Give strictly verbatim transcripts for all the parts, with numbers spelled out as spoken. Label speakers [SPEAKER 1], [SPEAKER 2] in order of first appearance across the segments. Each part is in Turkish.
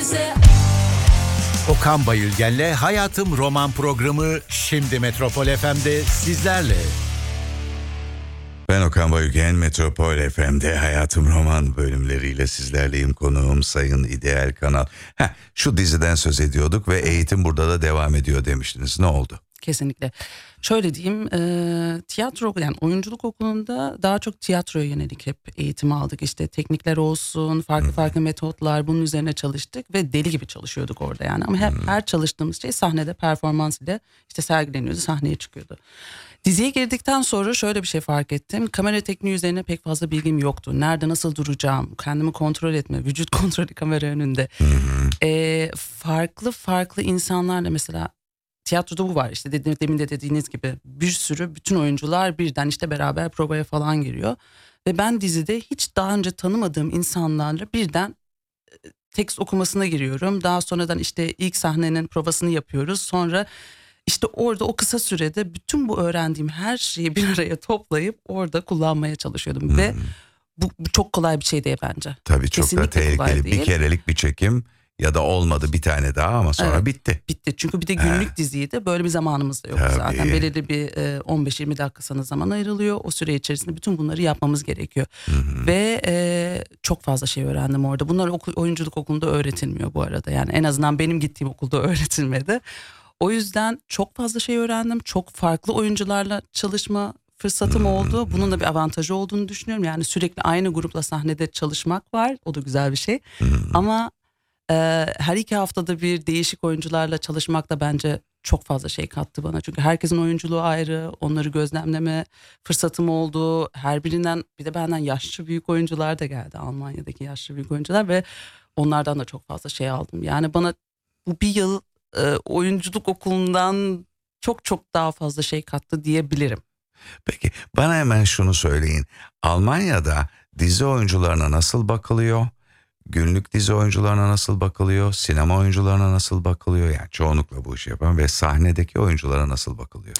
[SPEAKER 1] bize.
[SPEAKER 2] Okan Bayülgen'le Hayatım Roman programı şimdi Metropol F M'de sizlerle.
[SPEAKER 3] Ben Okan Bayülgen, Metropol F M'de Hayatım Roman bölümleriyle sizlerleyim. Konuğum Sayın İdeal Kanal. Heh, şu diziden söz ediyorduk ve eğitim burada da devam ediyor demiştiniz. Ne oldu?
[SPEAKER 4] Kesinlikle. Şöyle diyeyim, e, tiyatro yani oyunculuk okulunda daha çok tiyatroya yönelik hep eğitim aldık. İşte teknikler olsun, farklı hmm. farklı metotlar, bunun üzerine çalıştık ve deli gibi çalışıyorduk orada yani. Ama hep hmm. her çalıştığımız şey sahnede performans ile işte sergileniyordu, sahneye çıkıyordu. Diziye girdikten sonra şöyle bir şey fark ettim. Kamera tekniği üzerine pek fazla bilgim yoktu. Nerede nasıl duracağım, kendimi kontrol etme, vücut kontrolü kamera önünde. Hmm. E, farklı farklı insanlarla mesela tiyatroda bu var işte dedim, demin de dediğiniz gibi bir sürü bütün oyuncular birden işte beraber provaya falan giriyor. Ve ben dizide hiç daha önce tanımadığım insanlarla birden tekst okumasına giriyorum. Daha sonradan işte ilk sahnenin provasını yapıyoruz. Sonra işte orada o kısa sürede bütün bu öğrendiğim her şeyi bir araya toplayıp orada kullanmaya çalışıyordum. Hmm. Ve bu, bu çok kolay bir şey değil bence.
[SPEAKER 3] Tabii çok kesinlikle da tehlikeli. Bir kerelik bir çekim. Ya da olmadı bir tane daha ama sonra evet, bitti.
[SPEAKER 4] Bitti çünkü bir de günlük He. diziydi, böyle bir zamanımız da yok Tabii. zaten. Belirli bir e, on beş yirmi dakika sana zaman ayrılıyor. O süre içerisinde bütün bunları yapmamız gerekiyor. Hı-hı. Ve e, çok fazla şey öğrendim orada. Bunlar okul, oyunculuk okulunda öğretilmiyor bu arada. Yani en azından benim gittiğim okulda öğretilmedi. O yüzden çok fazla şey öğrendim. Çok farklı oyuncularla çalışma fırsatım oldu. Bunun da bir avantajı olduğunu düşünüyorum. Yani sürekli aynı grupla sahnede çalışmak var. O da güzel bir şey. Hı-hı. Ama her iki haftada bir değişik oyuncularla çalışmak da bence çok fazla şey kattı bana. Çünkü herkesin oyunculuğu ayrı, onları gözlemleme fırsatım oldu. Her birinden, bir de benden yaşlı büyük oyuncular da geldi. Almanya'daki yaşlı büyük oyuncular ve onlardan da çok fazla şey aldım. Yani bana bu bir yıl e, oyunculuk okulundan çok çok daha fazla şey kattı diyebilirim.
[SPEAKER 3] Peki bana hemen şunu söyleyin. Almanya'da dizi oyuncularına nasıl bakılıyor? Günlük dizi oyuncularına nasıl bakılıyor? Sinema oyuncularına nasıl bakılıyor? Yani çoğunlukla bu işi yapan ve sahnedeki oyunculara nasıl bakılıyor?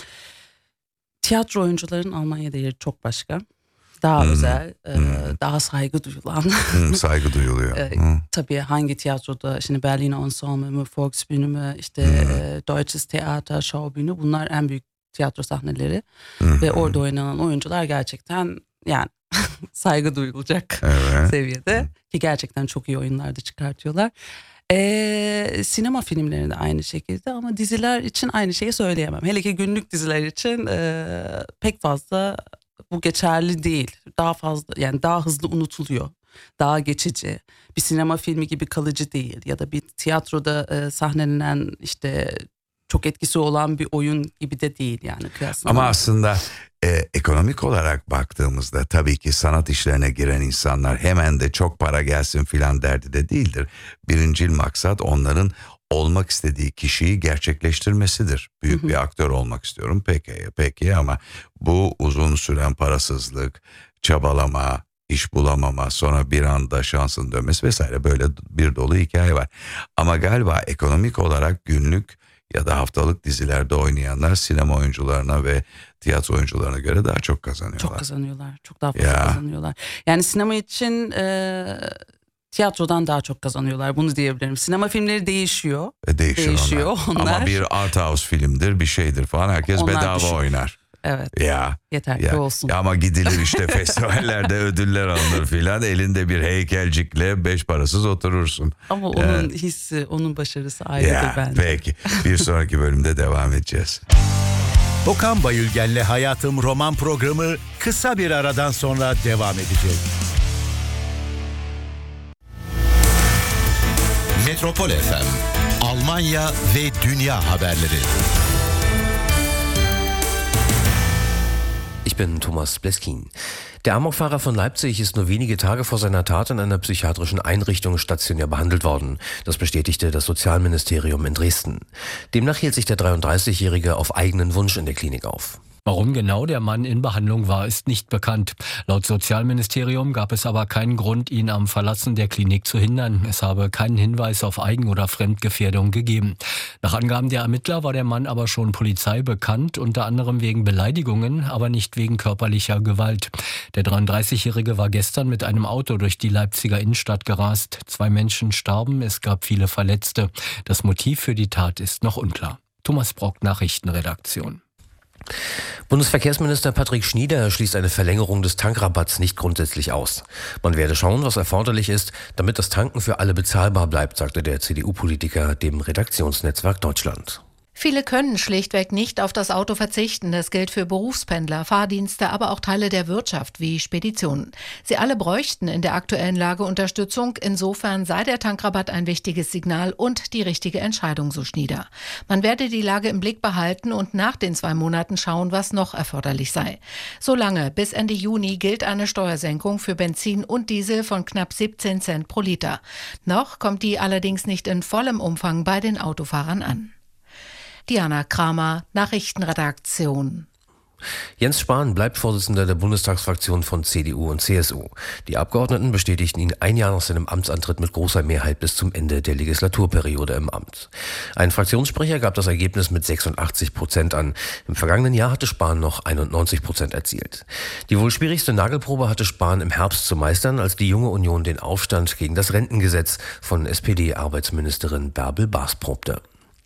[SPEAKER 4] Tiyatro oyuncuların Almanya'da yeri çok başka. Daha hmm. özel, hmm. E, daha saygı duyulan.
[SPEAKER 3] Hmm, saygı duyuluyor.
[SPEAKER 4] e,
[SPEAKER 3] hmm.
[SPEAKER 4] Tabii hangi tiyatroda, şimdi Berliner Ensemble mü, Volksbühne mü, işte hmm. e, Deutsches Theater, Schaubühne, bunlar en büyük tiyatro sahneleri. Hmm. Ve orada oynanan oyuncular gerçekten yani saygı duyulacak evet. seviyede ki gerçekten çok iyi oyunlar da çıkartıyorlar. Ee, sinema filmleri de aynı şekilde ama diziler için aynı şeyi söyleyemem. Hele ki günlük diziler için e, pek fazla bu geçerli değil. Daha fazla yani daha hızlı unutuluyor. Daha geçici. Bir sinema filmi gibi kalıcı değil ya da bir tiyatroda e, sahnelenen işte çok etkisi olan bir oyun gibi de değil yani kıyasla.
[SPEAKER 3] Ama aslında e, ekonomik olarak baktığımızda tabii ki sanat işlerine giren insanlar hemen de çok para gelsin filan derdi de değildir. Birincil maksat onların olmak istediği kişiyi gerçekleştirmesidir. Büyük hı hı. bir aktör olmak istiyorum peki peki ama bu uzun süren parasızlık, çabalama, iş bulamama, sonra bir anda şansın dönmesi vesaire böyle bir dolu hikaye var. Ama galiba ekonomik olarak günlük ya da haftalık dizilerde oynayanlar sinema oyuncularına ve tiyatro oyuncularına göre daha çok kazanıyorlar.
[SPEAKER 4] Çok kazanıyorlar. Çok daha fazla
[SPEAKER 3] ya.
[SPEAKER 4] kazanıyorlar. Yani sinema için e, tiyatrodan daha çok kazanıyorlar. Bunu diyebilirim. Sinema filmleri değişiyor.
[SPEAKER 3] E, değişir
[SPEAKER 4] değişiyor
[SPEAKER 3] onlar.
[SPEAKER 4] onlar.
[SPEAKER 3] Ama bir art house filmdir, bir şeydir falan. Herkes onlar bedava düşün. oynar.
[SPEAKER 4] Evet.
[SPEAKER 3] Ya.
[SPEAKER 4] Yeter
[SPEAKER 3] ya.
[SPEAKER 4] ki olsun.
[SPEAKER 3] Ya ama gidilir işte festivallerde ödüller alınır filan. Elinde bir heykelcikle beş parasız oturursun.
[SPEAKER 4] Ama onun ee, hissi, onun başarısı ayrıdır
[SPEAKER 3] ya,
[SPEAKER 4] bence.
[SPEAKER 3] Peki. Bir sonraki bölümde devam edeceğiz.
[SPEAKER 2] Okan Bayülgen'le Hayatım Roman programı kısa bir aradan sonra devam edecek. Metropol F M, Almanya ve Dünya haberleri.
[SPEAKER 5] Ich bin Thomas Bleskin. Der Amokfahrer von Leipzig ist nur wenige Tage vor seiner Tat in einer psychiatrischen Einrichtung stationär behandelt worden. Das bestätigte das Sozialministerium in Dresden. Demnach hielt sich der dreiunddreißigjährige auf eigenen Wunsch in der Klinik auf.
[SPEAKER 1] Warum genau der Mann in Behandlung war, ist nicht bekannt. Laut Sozialministerium gab es aber keinen Grund, ihn am Verlassen der Klinik zu hindern. Es habe keinen Hinweis auf Eigen- oder Fremdgefährdung gegeben. Nach Angaben der Ermittler war der Mann aber schon Polizei bekannt, unter anderem wegen Beleidigungen, aber nicht wegen körperlicher Gewalt. Der dreiunddreißigjährige war gestern mit einem Auto durch die Leipziger Innenstadt gerast. Zwei Menschen starben, es gab viele Verletzte. Das Motiv für die Tat ist noch unklar. Thomas Brock, Nachrichtenredaktion.
[SPEAKER 5] Bundesverkehrsminister Patrick Schnieder schließt eine Verlängerung des Tankrabatts nicht grundsätzlich aus. Man werde schauen, was erforderlich ist, damit das Tanken für alle bezahlbar bleibt, sagte der C D U-Politiker dem Redaktionsnetzwerk Deutschland.
[SPEAKER 6] Viele können schlichtweg nicht auf das Auto verzichten. Das gilt für Berufspendler, Fahrdienste, aber auch Teile der Wirtschaft wie Speditionen. Sie alle bräuchten in der aktuellen Lage Unterstützung. Insofern sei der Tankrabatt ein wichtiges Signal und die richtige Entscheidung, so Schnieder. Man werde die Lage im Blick behalten und nach den zwei Monaten schauen, was noch erforderlich sei. Solange bis Ende Juni gilt eine Steuersenkung für Benzin und Diesel von knapp siebzehn Cent pro Liter. Noch kommt die allerdings nicht in vollem Umfang bei den Autofahrern an. Diana Kramer, Nachrichtenredaktion.
[SPEAKER 5] Jens Spahn bleibt Vorsitzender der Bundestagsfraktion von C D U und C S U. Die Abgeordneten bestätigten ihn ein Jahr nach seinem Amtsantritt mit großer Mehrheit bis zum Ende der Legislaturperiode im Amt. Ein Fraktionssprecher gab das Ergebnis mit sechsundachtzig Prozent an. Im vergangenen Jahr hatte Spahn noch einundneunzig Prozent erzielt. Die wohl schwierigste Nagelprobe hatte Spahn im Herbst zu meistern, als die Junge Union den Aufstand gegen das Rentengesetz von S P D-Arbeitsministerin Bärbel Baas probte.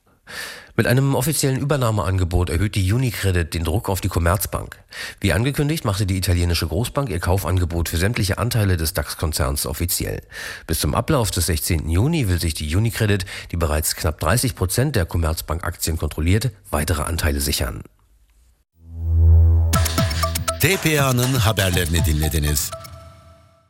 [SPEAKER 5] Mit einem offiziellen Übernahmeangebot erhöht die UniCredit den Druck auf die Commerzbank. Wie angekündigt, machte die italienische Großbank ihr Kaufangebot für sämtliche Anteile des DAX-Konzerns offiziell. Bis zum Ablauf des sechzehnten Juni will sich die UniCredit, die bereits knapp dreißig Prozent der Commerzbank-Aktien kontrolliert, weitere Anteile sichern.
[SPEAKER 2] T P A'nın haberlerini dinlediniz.